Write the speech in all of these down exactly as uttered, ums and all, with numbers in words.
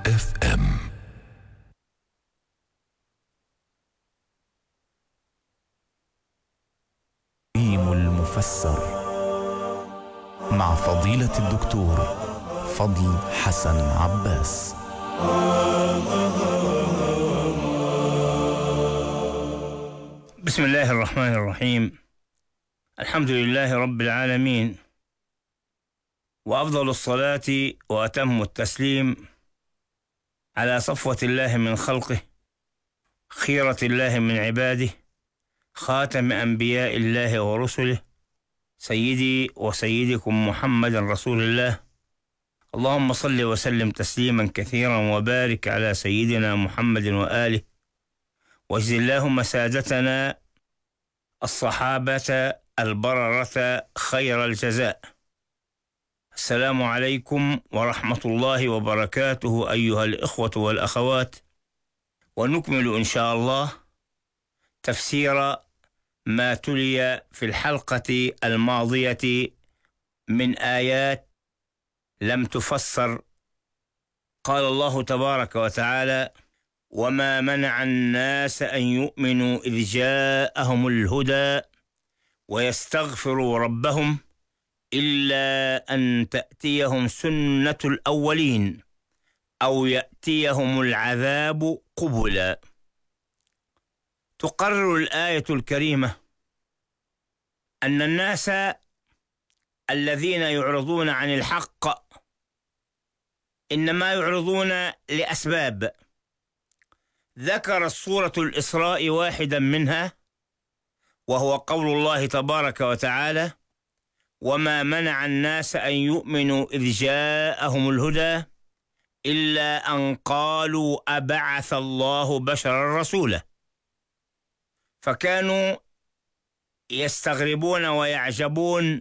اف ام. المفسر مع فضيلة الدكتور فضل حسن عباس. بسم الله الرحمن الرحيم. الحمد لله رب العالمين، وأفضل الصلاة وأتم التسليم على صفوة الله من خلقه، خيرة الله من عباده، خاتم أنبياء الله ورسله، سيدي وسيدكم محمد رسول الله. اللهم صل وسلم تسليما كثيرا وبارك على سيدنا محمد وآله، واجز اللهم سادتنا الصحابة البررة خير الجزاء. السلام عليكم ورحمة الله وبركاته أيها الإخوة والأخوات، ونكمل إن شاء الله تفسير ما تلي في الحلقة الماضية من آيات لم تفسر. قال الله تبارك وتعالى: وما منع الناس أن يؤمنوا إذ جاءهم الهدى ويستغفروا ربهم إلا أن تأتيهم سنة الأولين أو يأتيهم العذاب قبلا. تقرر الآية الكريمة أن الناس الذين يعرضون عن الحق إنما يعرضون لأسباب. ذكرت سورة الإسراء واحدا منها، وهو قول الله تبارك وتعالى: وما منع الناس أن يؤمنوا إذ جاءهم الهدى إلا أن قالوا أبعث الله بشرا رسولا. فكانوا يستغربون ويعجبون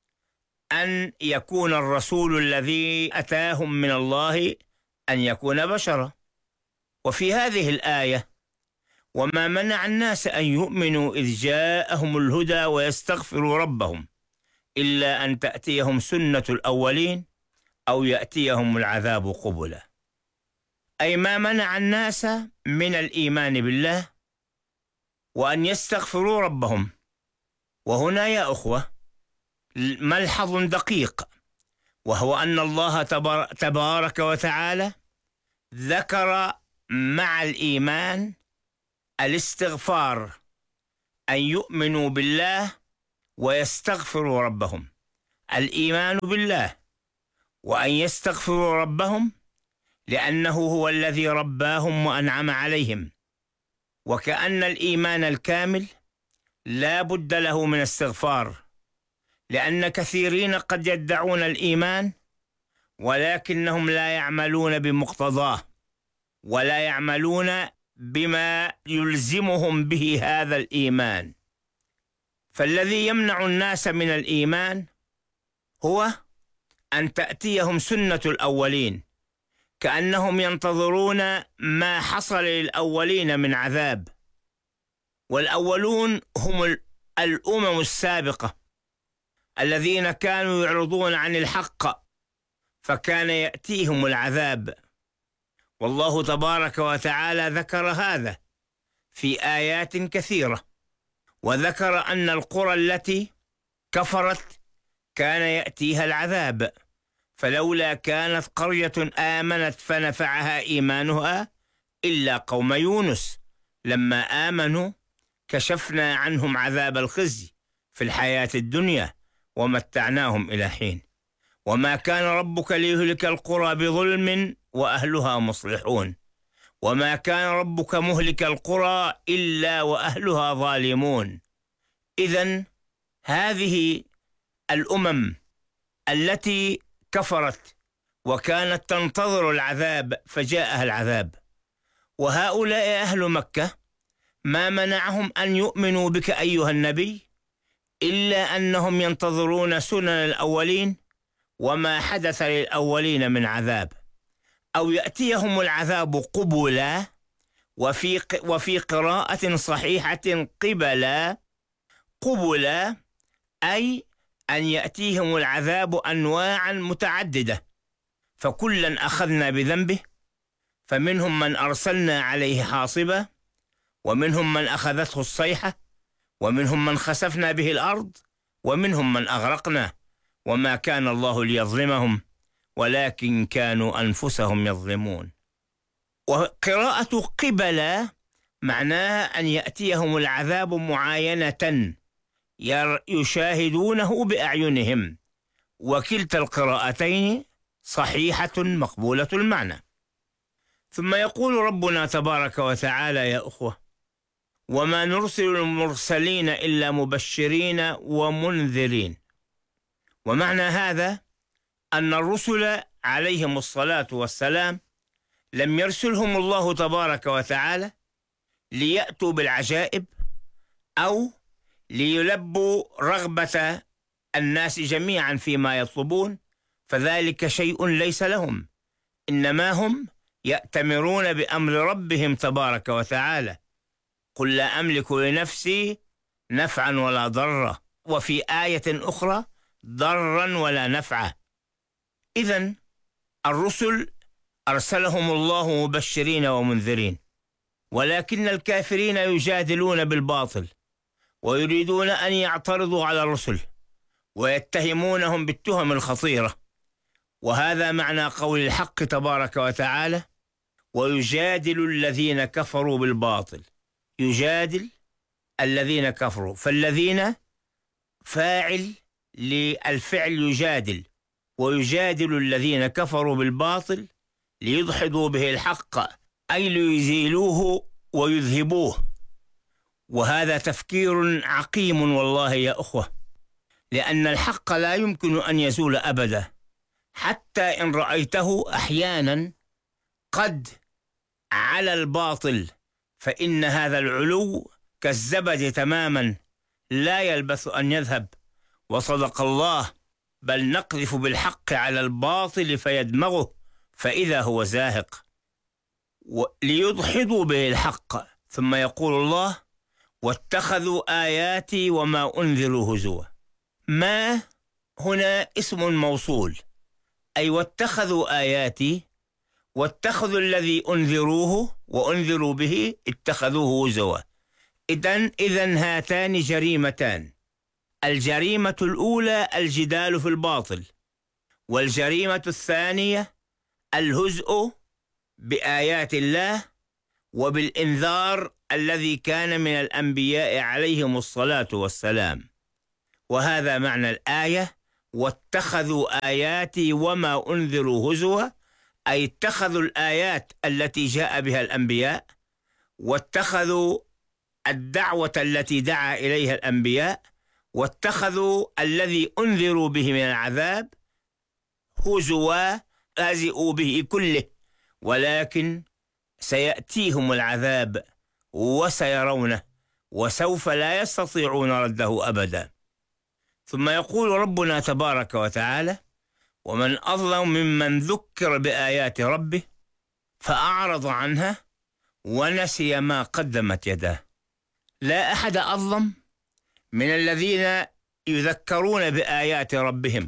أن يكون الرسول الذي أتاهم من الله أن يكون بشرا. وفي هذه الآية: وما منع الناس أن يؤمنوا إذ جاءهم الهدى ويستغفروا ربهم إلا أن تأتيهم سنة الأولين أو يأتيهم العذاب قبلا. أي ما منع الناس من الإيمان بالله وأن يستغفروا ربهم. وهنا يا أخوة ملحظ دقيق، وهو أن الله تبارك وتعالى ذكر مع الإيمان الاستغفار، أن يؤمنوا بالله ويستغفروا ربهم. الإيمان بالله وأن يستغفروا ربهم لأنه هو الذي رباهم وأنعم عليهم. وكأن الإيمان الكامل لا بد له من استغفار، لأن كثيرين قد يدعون الإيمان ولكنهم لا يعملون بمقتضاه ولا يعملون بما يلزمهم به هذا الإيمان. فالذي يمنع الناس من الإيمان هو أن تأتيهم سنة الأولين، كأنهم ينتظرون ما حصل للأولين من عذاب. والأولون هم الأمم السابقة الذين كانوا يعرضون عن الحق فكان يأتيهم العذاب. والله تبارك وتعالى ذكر هذا في آيات كثيرة، وذكر أن القرى التي كفرت كان يأتيها العذاب، فلولا كانت قرية آمنت فنفعها إيمانها إلا قوم يونس لما آمنوا كشفنا عنهم عذاب الخزي في الحياة الدنيا ومتعناهم إلى حين. وما كان ربك ليهلك القرى بظلم وأهلها مصلحون، وما كان ربك مهلك القرى إلا وأهلها ظالمون. إذن هذه الأمم التي كفرت وكانت تنتظر العذاب فجاءها العذاب. وهؤلاء أهل مكة ما منعهم أن يؤمنوا بك أيها النبي إلا أنهم ينتظرون سنن الأولين وما حدث للأولين من عذاب، أو يأتيهم العذاب قبلا، وفي وفي قراءة صحيحة قبلا. قبلا أي أن يأتيهم العذاب أنواعا متعددة، فكلا أخذنا بذنبه فمنهم من أرسلنا عليه حاصبا، ومنهم من أخذته الصيحة، ومنهم من خسفنا به الأرض، ومنهم من أغرقنا، وما كان الله ليظلمهم ولكن كانوا أنفسهم يظلمون. وقراءة قبل معناها أن يأتيهم العذاب معاينة يشاهدونه بأعينهم، وكلتا القراءتين صحيحة مقبولة المعنى. ثم يقول ربنا تبارك وتعالى: يا أخوة، وما نرسل المرسلين إلا مبشرين ومنذرين. ومعنى هذا أن الرسل عليهم الصلاة والسلام لم يرسلهم الله تبارك وتعالى ليأتوا بالعجائب أو ليلبوا رغبة الناس جميعا فيما يطلبون، فذلك شيء ليس لهم، إنما هم يأتمرون بأمر ربهم تبارك وتعالى. قل لا أملك لنفسي نفعا ولا ضرا، وفي آية أخرى ضرا ولا نفعا. إذن الرسل أرسلهم الله مبشرين ومنذرين، ولكن الكافرين يجادلون بالباطل ويريدون أن يعترضوا على الرسل ويتهمونهم بالتهم الخطيرة. وهذا معنى قول الحق تبارك وتعالى: ويجادل الذين كفروا بالباطل. يجادل الذين كفروا، فالذين فاعل للفعل يجادل، ويجادل الذين كفروا بالباطل ليدحضوا به الحق، أي ليزيلوه ويذهبوه. وهذا تفكير عقيم والله يا أخوة، لأن الحق لا يمكن أن يزول أبدا، حتى إن رأيته أحيانا قد على الباطل، فإن هذا العلو كالزبد تماما لا يلبث أن يذهب. وصدق الله: بل نقذف بالحق على الباطل فيدمغه فإذا هو زاهق، ليدحضوا به الحق. ثم يقول الله: واتخذوا آياتي وما أنذروا هزوا. ما هنا اسم موصول، أي واتخذوا آياتي، واتخذوا الذي أنذروه وأنذروا به اتخذوه هزوا. إذن إذن هاتان جريمتان: الجريمة الأولى الجدال في الباطل، والجريمة الثانية الهزء بآيات الله وبالإنذار الذي كان من الأنبياء عليهم الصلاة والسلام. وهذا معنى الآية: واتخذوا آياتي وما أنذروا هزوا، أي اتخذوا الآيات التي جاء بها الأنبياء، واتخذوا الدعوة التي دعا إليها الأنبياء، واتخذوا الذي أنذروا به من العذاب هزوا، هزئوا به كله، ولكن سيأتيهم العذاب وسيرونه، وسوف لا يستطيعون رده أبدا. ثم يقول ربنا تبارك وتعالى: ومن أظلم ممن ذكر بآيات ربه فأعرض عنها ونسي ما قدمت يداه. لا أحد أظلم من الذين يذكرون بآيات ربهم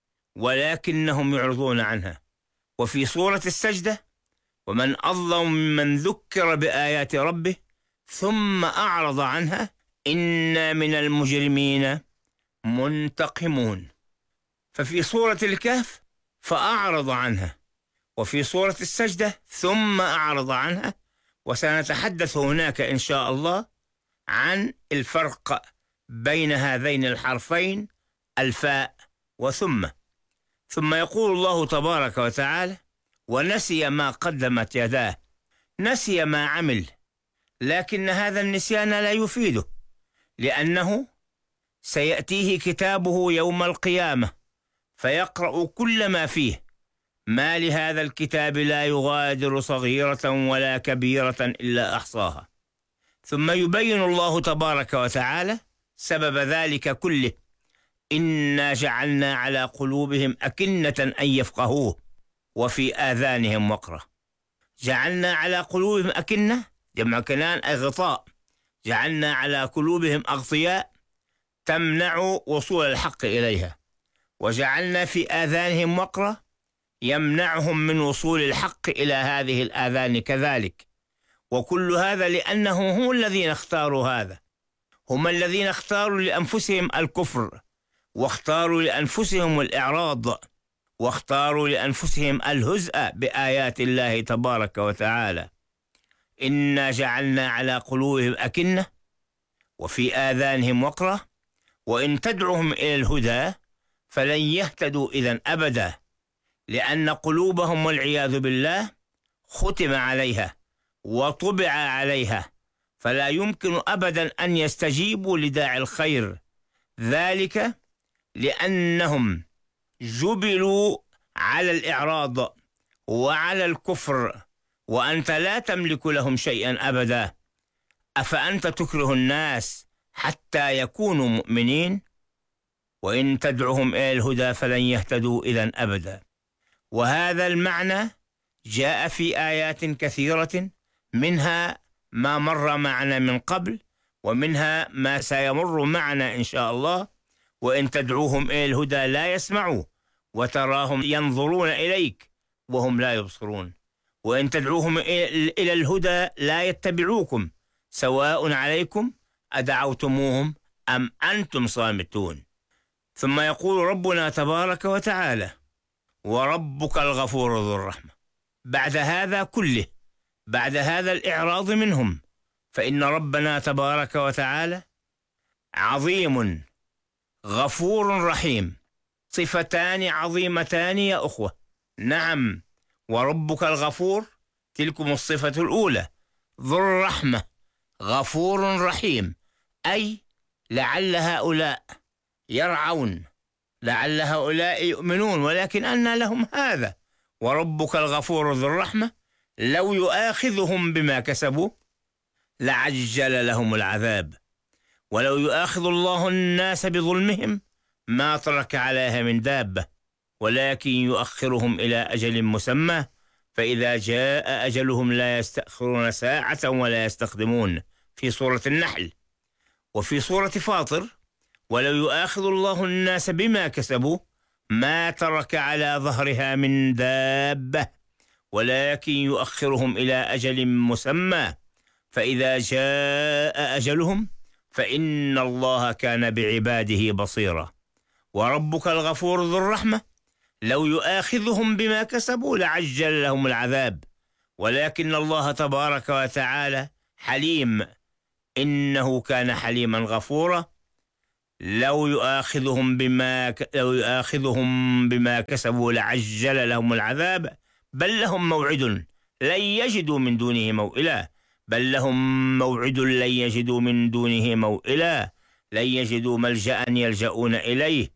ولكنهم يعرضون عنها. وفي سورة السجدة: ومن أظلم ممن ذكر بآيات ربه ثم أعرض عنها إنا من المجرمين منتقمون. ففي سورة الكهف: فأعرض عنها، وفي سورة السجدة: ثم أعرض عنها. وسنتحدث هناك إن شاء الله عن الفرق بين هذين الحرفين الفاء وثم. ثم يقول الله تبارك وتعالى: ونسي ما قدمت يداه. نسي ما عمل، لكن هذا النسيان لا يفيده، لأنه سيأتيه كتابه يوم القيامة فيقرأ كل ما فيه: ما لهذا الكتاب لا يغادر صغيرة ولا كبيرة إلا أحصاها. ثم يبين الله تبارك وتعالى سبب ذلك كله: إنا جعلنا على قلوبهم أكنة أن يفقهوه وفي آذانهم وقرا. جعلنا على قلوبهم أكنة، جمع كنان أي غطاء. جعلنا على قلوبهم أغطياء تمنع وصول الحق إليها. وجعلنا في آذانهم وقرا، يمنعهم من وصول الحق إلى هذه الآذان كذلك. وكل هذا لأنه هم الذين اختاروا هذا، هم الذين اختاروا لأنفسهم الكفر، واختاروا لأنفسهم الإعراض، واختاروا لأنفسهم الهزء بآيات الله تبارك وتعالى. إنا جعلنا على قلوبهم أكنة وفي آذانهم وقرة وإن تدعهم إلى الهدى فلن يهتدوا إذن أبدا، لأن قلوبهم والعياذ بالله ختم عليها وطبع عليها، فلا يمكن أبدا أن يستجيبوا لداعي الخير، ذلك لأنهم جبلوا على الإعراض وعلى الكفر، وأنت لا تملك لهم شيئا أبدا. أفأنت تكره الناس حتى يكونوا مؤمنين؟ وإن تدعهم إلى الهدى فلن يهتدوا إذن أبدا. وهذا المعنى جاء في آيات كثيرة، منها ما مر معنا من قبل، ومنها ما سيمر معنا إن شاء الله. وإن تدعوهم إلى الهدى لا يسمعوا وتراهم ينظرون إليك وهم لا يبصرون، وإن تدعوهم إلى الهدى لا يتبعوكم سواء عليكم أدعوتموهم أم أنتم صامتون. ثم يقول ربنا تبارك وتعالى: وربك الغفور ذو الرحمة. بعد هذا كله، بعد هذا الإعراض منهم، فإن ربنا تبارك وتعالى عظيم غفور رحيم، صفتان عظيمتان يا أخوة. نعم، وربك الغفور تلكم الصفة الأولى، ذو الرحمة غفور رحيم، أي لعل هؤلاء يرعون، لعل هؤلاء يؤمنون، ولكن أن لهم هذا. وربك الغفور ذو الرحمة لو يؤاخذهم بما كسبوا لعجل لهم العذاب، ولو يؤاخذ الله الناس بظلمهم ما ترك عليها من دابة، ولكن يؤخرهم إلى أجل مسمى، فإذا جاء أجلهم لا يستأخرون ساعة ولا يستقدمون، في سورة النحل. وفي سورة فاطر: ولو يؤاخذ الله الناس بما كسبوا ما ترك على ظهرها من دابة، ولكن يؤخرهم إلى أجل مسمى، فإذا جاء أجلهم فإن الله كان بعباده بصيرا. وربك الغفور ذو الرحمة لو يؤاخذهم بما كسبوا لعجل لهم العذاب، ولكن الله تبارك وتعالى حليم، إنه كان حليما غفورا. لو يؤاخذهم بما ك... لو يؤاخذهم بما كسبوا لعجل لهم العذاب، بل لهم موعد لن يجدوا من دونه موئلا، بل لهم موعد لن يجدوا من دونه موئلا، لن يجدوا ملجأ يلجؤون إليه،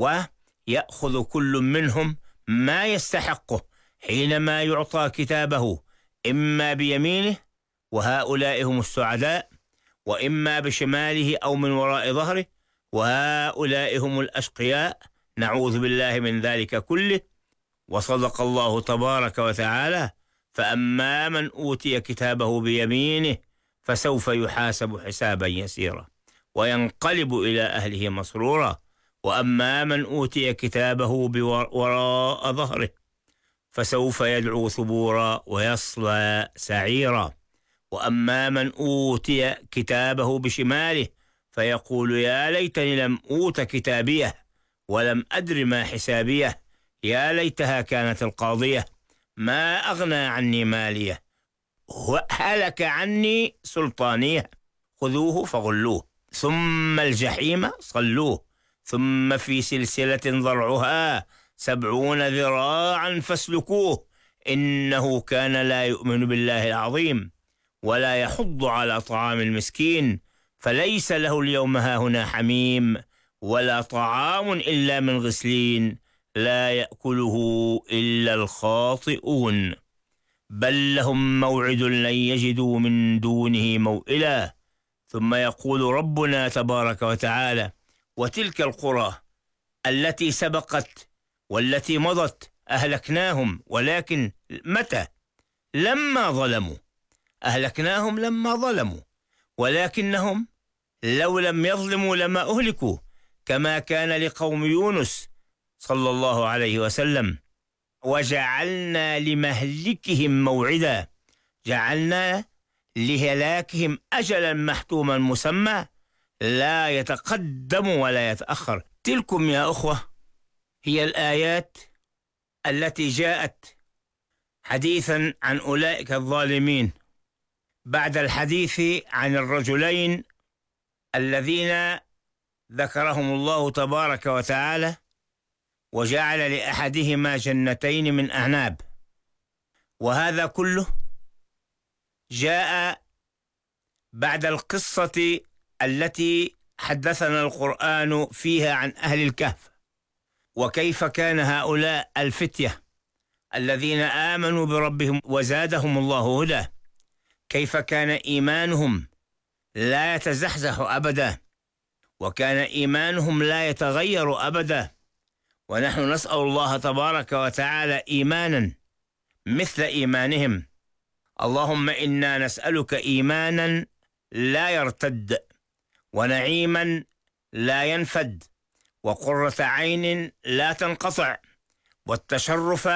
ويأخذ كل منهم ما يستحقه حينما يعطى كتابه، إما بيمينه وهؤلاء هم السعداء، وإما بشماله أو من وراء ظهره وهؤلاء هم الأشقياء، نعوذ بالله من ذلك كله. وصدق الله تبارك وتعالى: فأما من أوتي كتابه بيمينه فسوف يحاسب حسابا يسيرا وينقلب إلى أهله مسرورا، وأما من أوتي كتابه وراء ظهره فسوف يدعو ثبورا ويصلى سعيرا، وأما من أوتي كتابه بشماله فيقول يا ليتني لم أوت كتابيه ولم أدر ما حسابيه، يا ليتها كانت القاضية ما أغنى عني ماليه، هلك عني سلطانيه، خذوه فغلوه ثم الجحيم صلوه ثم في سلسلة ضرعها سبعون ذراعا فاسلكوه، إنه كان لا يؤمن بالله العظيم ولا يحض على طعام المسكين، فليس له اليوم هاهنا حميم ولا طعام إلا من غسلين لا يأكله إلا الخاطئون، بل لهم موعد لن يجدوا من دونه موئلا. ثم يقول ربنا تبارك وتعالى: وتلك القرى التي سبقت والتي مضت أهلكناهم، ولكن متى؟ لما ظلموا، أهلكناهم لما ظلموا، ولكنهم لو لم يظلموا لما أهلكوا، كما كان لقوم يونس صلى الله عليه وسلم وجعلنا لمهلكهم موعدا، جعلنا لهلاكهم أجلا محتوما مسمى لا يتقدم ولا يتأخر. تلكم يا أخوة هي الآيات التي جاءت حديثا عن أولئك الظالمين بعد الحديث عن الرجلين الذين ذكرهم الله تبارك وتعالى وجعل لأحدهما جنتين من أعناب. وهذا كله جاء بعد القصة التي حدثنا القرآن فيها عن أهل الكهف، وكيف كان هؤلاء الفتية الذين آمنوا بربهم وزادهم الله هدى، كيف كان إيمانهم لا يتزحزح أبدا، وكان إيمانهم لا يتغير أبدا. ونحن نسأل الله تبارك وتعالى إيمانا مثل إيمانهم. اللهم إنا نسألك إيمانا لا يرتد، ونعيما لا ينفد، وقرة عين لا تنقطع، والتشرف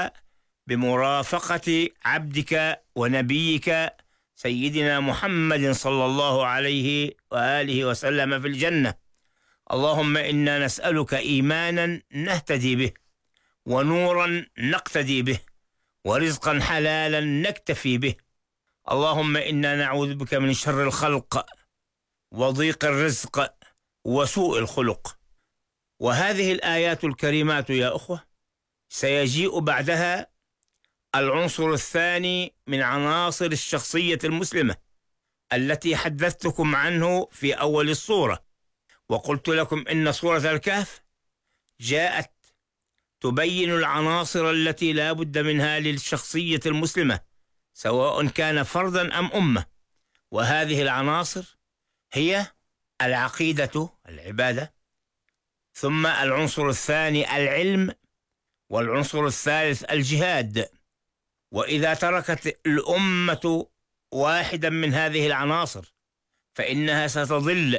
بمرافقة عبدك ونبيك سيدنا محمد صلى الله عليه وآله وسلم في الجنة. اللهم إنا نسألك إيمانا نهتدي به، ونورا نقتدي به، ورزقا حلالا نكتفي به. اللهم إنا نعوذ بك من شر الخلق وضيق الرزق وسوء الخلق. وهذه الآيات الكريمات يا أخوة سيجيء بعدها العنصر الثاني من عناصر الشخصية المسلمة التي حدثتكم عنه في أول الصورة، وقلت لكم إن سورة الكهف جاءت تبين العناصر التي لا بد منها للشخصية المسلمة سواء كان فردا أم أمة. وهذه العناصر هي العقيدة العبادة، ثم العنصر الثاني العلم، والعنصر الثالث الجهاد. وإذا تركت الأمة واحدا من هذه العناصر فإنها ستضل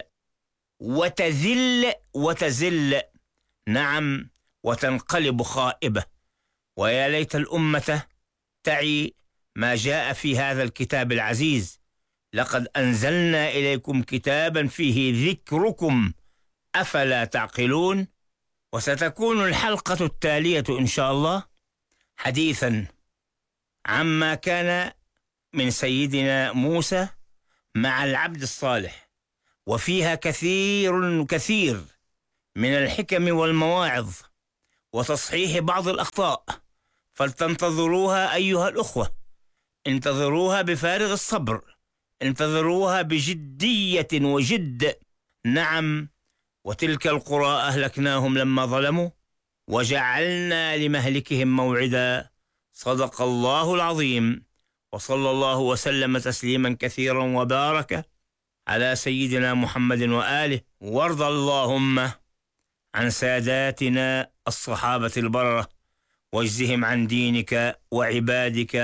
وتذل وتزل، نعم، وتنقلب خائبة. ويا ليت الأمة تعي ما جاء في هذا الكتاب العزيز: لقد أنزلنا إليكم كتابا فيه ذكركم أفلا تعقلون. وستكون الحلقة التالية إن شاء الله حديثا عما كان من سيدنا موسى مع العبد الصالح، وفيها كثير كثير من الحكم والمواعظ وتصحيح بعض الأخطاء، فلتنتظروها أيها الأخوة، انتظروها بفارغ الصبر، انتظروها بجدية وجد. نعم، وتلك القرى أهلكناهم لما ظلموا وجعلنا لمهلكهم موعدا. صدق الله العظيم، وصلى الله وسلم تسليما كثيرا وبارك على سيدنا محمد وآله. وارض اللهم عن ساداتنا الصحابة البررة، واجزهم عن دينك وعبادك